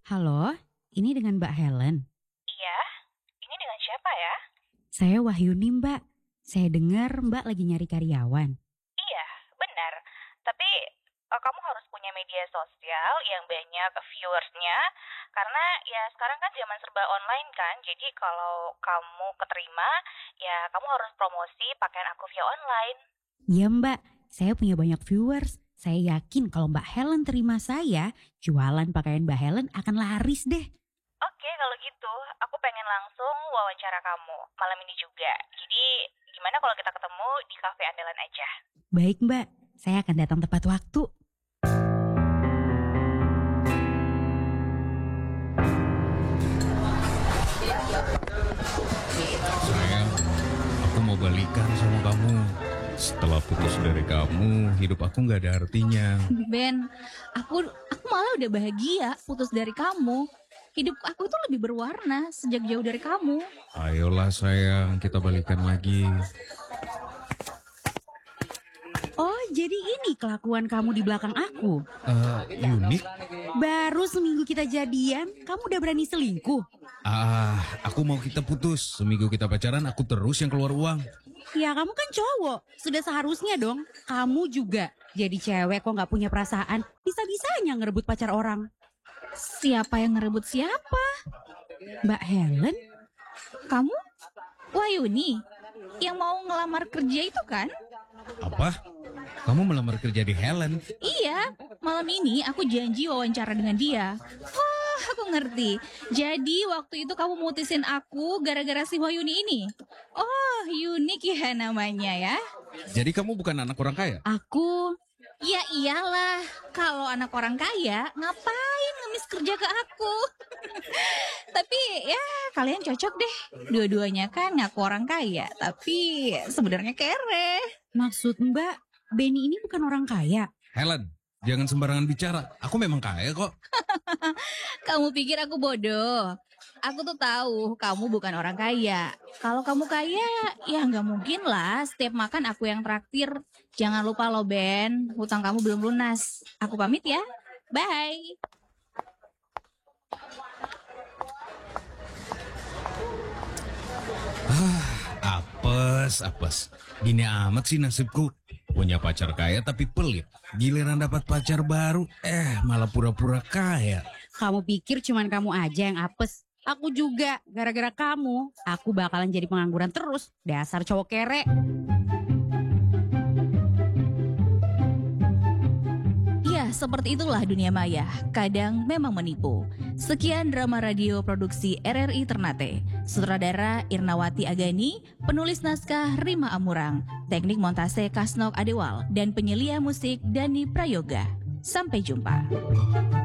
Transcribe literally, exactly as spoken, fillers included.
Halo, ini dengan Mbak Helen. Iya, ini dengan siapa ya? Saya Wahyuni, Mbak. Saya dengar Mbak lagi nyari karyawan. Iya, benar. Tapi eh, kamu harus punya media sosial yang banyak viewersnya. Karena ya sekarang kan zaman serba online kan. Jadi kalau kamu keterima, ya kamu harus promosi pakaian aku via online. Iya Mbak, saya punya banyak viewers. Saya yakin kalau Mbak Helen terima saya, jualan pakaian Mbak Helen akan laris deh. Oke, kalau gitu aku pengen langsung wawancara kamu malam ini juga. Jadi gimana kalau kita ketemu di kafe andalan aja? Baik Mbak, saya akan datang tepat waktu. Sayang, aku mau balikan sama kamu. Setelah putus dari kamu, hidup aku nggak ada artinya. Ben, aku aku malah udah bahagia putus dari kamu. Hidup aku tuh lebih berwarna sejak jauh dari kamu. Ayolah sayang, kita balikan lagi. Oh, jadi ini kelakuan kamu di belakang aku. Eh, unik. Baru seminggu kita jadian, kamu udah berani selingkuh. Ah, aku mau kita putus. Seminggu kita pacaran, aku terus yang keluar uang. Ya kamu kan cowok, sudah seharusnya dong. Kamu juga jadi cewek kok gak punya perasaan. Bisa-bisanya ngerebut pacar orang. Siapa yang ngerebut siapa? Mbak Helen? Kamu? Wahyuni, yang mau ngelamar kerja itu kan? Apa? Kamu melamar kerja di Helen? Iya, malam ini aku janji wawancara dengan dia. Oh, aku ngerti. Jadi waktu itu kamu mutusin aku gara-gara si Wahyuni ini. Oh, unik ya namanya ya. Jadi kamu bukan anak orang kaya? Aku... Ya iyalah, kalau anak orang kaya ngapain ngemis kerja ke aku? Tapi ya kalian cocok deh. Dua-duanya kan ngaku orang kaya, tapi sebenarnya kere. Maksud Mbak, Benny ini bukan orang kaya. Helen, jangan sembarangan bicara. Aku memang kaya kok. Kamu pikir aku bodoh? Aku tuh tahu kamu bukan orang kaya. Kalau kamu kaya, ya nggak mungkin lah setiap makan aku yang traktir. Jangan lupa loh Ben, hutang kamu belum lunas. Aku pamit ya, bye. Apes, apes. Gini amat sih nasibku. Punya pacar kaya tapi pelit. Giliran dapat pacar baru, eh malah pura-pura kaya. Kamu pikir cuman kamu aja yang apes. Aku juga, gara-gara kamu, aku bakalan jadi pengangguran terus. Dasar cowok kere. Ya, seperti itulah dunia maya. Kadang memang menipu. Sekian drama radio produksi R R I Ternate. Sutradara Irnawati Agani, penulis naskah Rima Amurang, teknik montase Kasnok Adewal, dan penyelia musik Dani Prayoga. Sampai jumpa.